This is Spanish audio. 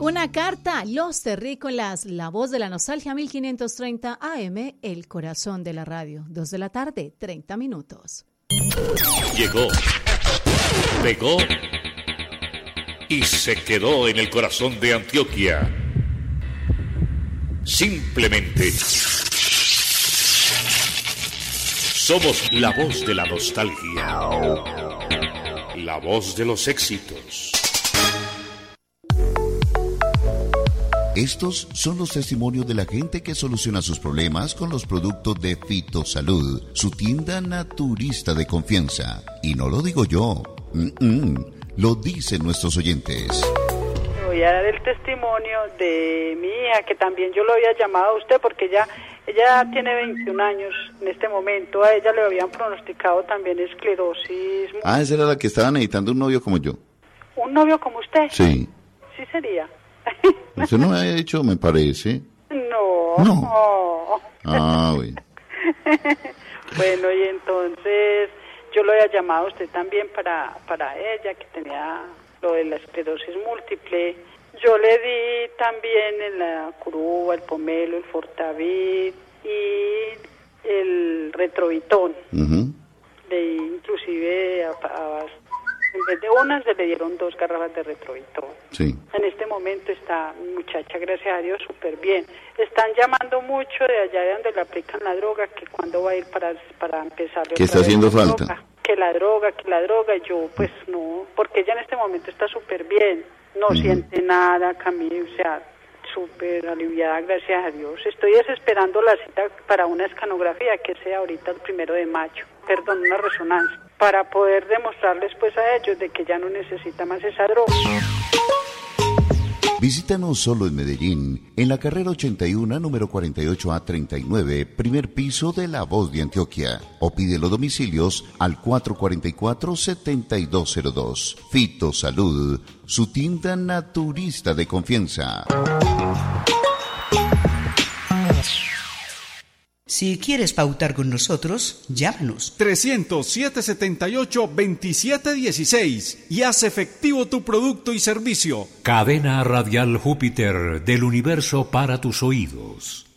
Una carta, Los Terrícolas, la voz de la nostalgia, 1530 AM, el corazón de la radio. 2 de la tarde, 30 minutos. Llegó, pegó y se quedó en el corazón de Antioquia. Simplemente somos la voz de la nostalgia, la voz de los éxitos. Estos son los testimonios de la gente que soluciona sus problemas con los productos de Fitosalud, su tienda naturista de confianza. Y no lo digo yo, lo dicen nuestros oyentes. Voy a dar el testimonio de mi hija, que también yo lo había llamado a usted porque ella tiene 21 años en este momento. A ella le habían pronosticado también esclerosis. Ah, esa era la que estaba necesitando un novio como yo. ¿Un novio como usted? Sí. Sí sería. Usted no me había dicho, me parece. No. Ah, bueno. Bueno, y entonces yo lo había llamado a usted también para ella, que tenía lo de la esclerosis múltiple. Yo le di también la Curuba, el Pomelo, el Fortavid y el Retrovitón. Le di inclusive en vez de una se le dieron 2 garrafas de Retrovitón. Sí. En este momento está mi muchacha, gracias a Dios, súper bien. Están llamando mucho de allá de donde le aplican la droga, que cuándo va a ir para empezar. ¿Qué está haciendo falta? Droga, que la droga, y yo pues no, porque ella en este momento está súper bien, no siente nada, Camille, o sea, súper aliviada, gracias a Dios. Estoy desesperando la cita para una escanografía que sea ahorita el 1 de mayo, una resonancia, para poder demostrarles pues a ellos de que ya no necesita más esa droga. Visítanos solo en Medellín, en la carrera 81, número 48A39, primer piso de La Voz de Antioquia. O pide los domicilios al 444-7202. Fitosalud, su tienda naturista de confianza. Si quieres pautar con nosotros, llámanos. 300-778-2716 y haz efectivo tu producto y servicio. Cadena Radial Júpiter, del universo para tus oídos.